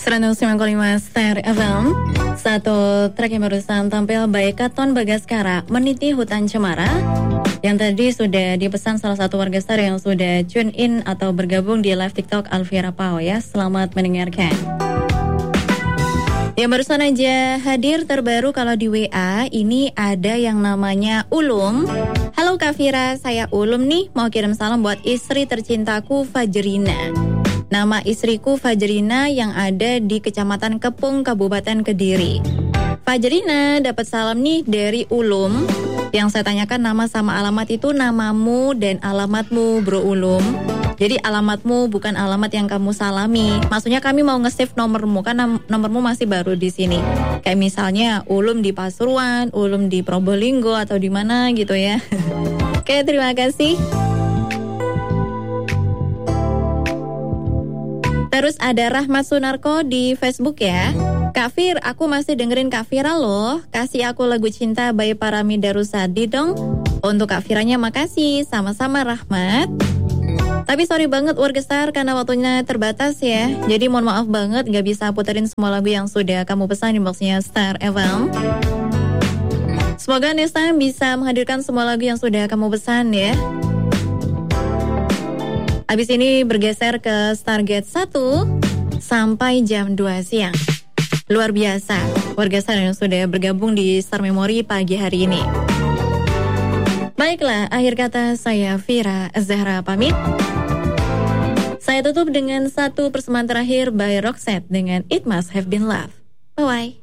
105,5 Star FM. Satu track yang barusan tampil by Katon Bagaskara, Meniti Hutan Cemara, yang tadi sudah dipesan salah satu warga Star yang sudah tune in atau bergabung di live TikTok Alvira Pao ya. Selamat mendengarkan. Yang barusan aja hadir terbaru kalau di WA, ini ada yang namanya Ulum. Halo Kak Fira, saya Ulum nih, mau kirim salam buat istri tercintaku Fajrina. Nama istriku Fajrina yang ada di Kecamatan Kepung, Kabupaten Kediri. Fajrina dapat salam nih dari Ulum. Yang saya tanyakan nama sama alamat itu namamu dan alamatmu Bro Ulum. Jadi alamatmu bukan alamat yang kamu salami. Maksudnya kami mau nge-save nomormu, kan nomormu masih baru di sini. Kayak misalnya Ulum di Pasuruan, Ulum di Probolinggo atau di mana gitu ya. Oke, terima kasih. Terus ada Rahmat Sunarko di Facebook ya. Kak Fir, aku masih dengerin Kak Fira loh. Kasih aku lagu cinta by Paramida Rusadi dong. Untuk Kak Firanya makasih. Sama-sama Rahmat. Tapi sorry banget warga Star karena waktunya terbatas ya. Jadi mohon maaf banget gak bisa puterin semua lagu yang sudah kamu pesan di boxnya Star FM. Semoga next time bisa menghadirkan semua lagu yang sudah kamu pesan ya. Abis ini bergeser ke Stargate 1 sampai jam 2 siang. Luar biasa warga Star yang sudah bergabung di Star Memory pagi hari ini. Baiklah, akhir kata saya Fira Zahra pamit. Saya tutup dengan satu persembahan terakhir by Roxette dengan It Must Have Been Love. Bye-bye.